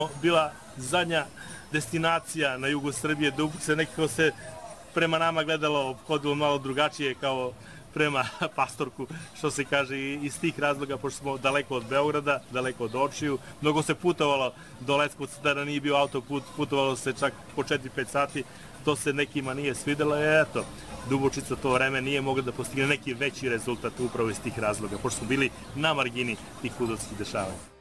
bila zadnja destinacija na jugu Srbije, da se nekako se prema nama gledalo, obhodilo malo drugačije kao prema Pastorku, što se kaže, i iz tih razloga, pošto smo daleko od Beograda, daleko od očiju. Mnogo se putovalo do Leskovca, tada nije bio autoput, putovalo se čak po 4-5 sati, to se nekima nije svidelo, eto, Dubočica to vreme nije mogla da postigne neki veći rezultat upravo iz tih razloga, pošto smo bili na margini tih fudbalskih dešavanja.